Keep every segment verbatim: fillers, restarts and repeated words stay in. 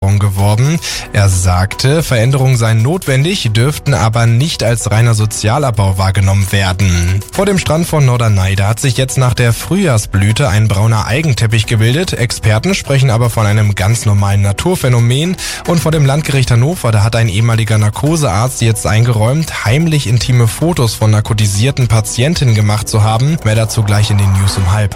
Veränderung geworben. Er sagte, Veränderungen seien notwendig, dürften aber nicht als reiner Sozialabbau wahrgenommen werden. Vor dem Strand von Norderney hat sich jetzt nach der Frühjahrsblüte ein brauner Algenteppich gebildet. Experten sprechen aber von einem ganz normalen Naturphänomen. Und vor dem Landgericht Hannover, da hat ein ehemaliger Narkosearzt jetzt eingeräumt, heimlich intime Fotos von narkotisierten Patientinnen gemacht zu haben. Mehr dazu gleich in den News um halb.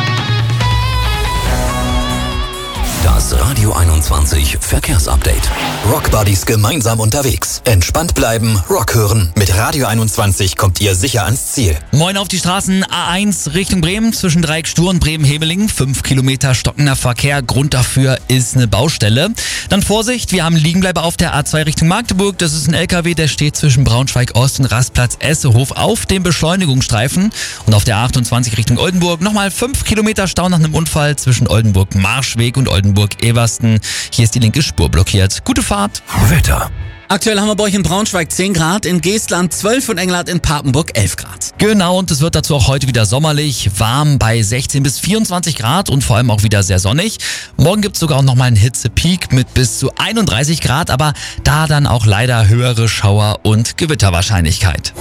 Das Radio einundzwanzig Verkehrsupdate. Rockbuddies gemeinsam unterwegs. Entspannt bleiben, Rock hören. Mit Radio einundzwanzig kommt ihr sicher ans Ziel. Moin auf die Straßen. A eins Richtung Bremen zwischen Dreieck Stur und Bremen-Hebeling. Fünf Kilometer stockender Verkehr. Grund dafür ist eine Baustelle. Dann Vorsicht, wir haben Liegenbleiber auf der A zwei Richtung Magdeburg. Das ist ein L K W, der steht zwischen Braunschweig-Ost und Rastplatz Essehof auf dem Beschleunigungsstreifen. Und auf der A achtundzwanzig Richtung Oldenburg nochmal fünf Kilometer Stau nach einem Unfall zwischen Oldenburg-Marschweg und Oldenburg-Eversten. Hier ist die linke Spur blockiert. Gute Fahrt. Wetter. Aktuell haben wir bei euch in Braunschweig zehn Grad, in Geestland zwölf und Engelhardt in Papenburg elf Grad. Genau, und es wird dazu auch heute wieder sommerlich, warm bei sechzehn bis vierundzwanzig Grad und vor allem auch wieder sehr sonnig. Morgen gibt es sogar auch nochmal einen Hitzepeak mit bis zu einunddreißig Grad, aber da dann auch leider höhere Schauer- und Gewitterwahrscheinlichkeit.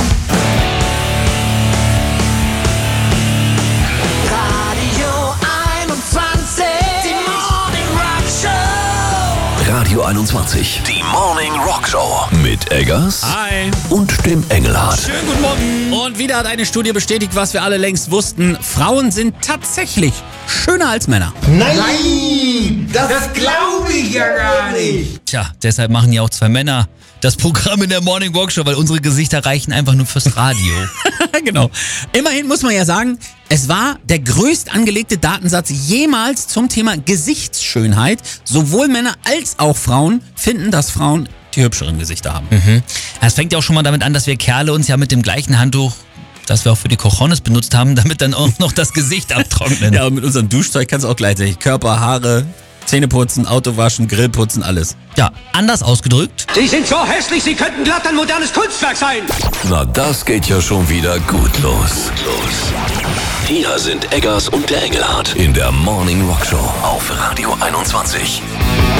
Radio einundzwanzig, die Morning Rock Show mit Eggers Hi. und dem Engelhardt. Schönen guten Morgen. Und wieder hat eine Studie bestätigt, was wir alle längst wussten. Frauen sind tatsächlich schöner als Männer. Nein, das, das glaube ich ja gar nicht. Tja, deshalb machen ja auch zwei Männer das Programm in der Morning Rock Show, weil unsere Gesichter reichen einfach nur fürs Radio. Genau. Immerhin muss man ja sagen, es war der größt angelegte Datensatz jemals zum Thema Gesichtsschönheit. Sowohl Männer als auch Frauen finden, dass Frauen die hübscheren Gesichter haben. Mhm. Es fängt ja auch schon mal damit an, dass wir Kerle uns ja mit dem gleichen Handtuch, das wir auch für die Cojones benutzt haben, damit dann auch noch das Gesicht abtrocknen. Ja, und mit unserem Duschzeug kannst du auch gleichzeitig Körper, Haare, Zähne putzen, Auto waschen, Grill putzen, alles. Ja, anders ausgedrückt. Sie sind so hässlich, Sie könnten glatt ein modernes Kunstwerk sein. Na, das geht ja schon wieder gut los. los. Hier sind Eggers und der Engelhardt in der Morning Rock Show auf Radio einundzwanzig.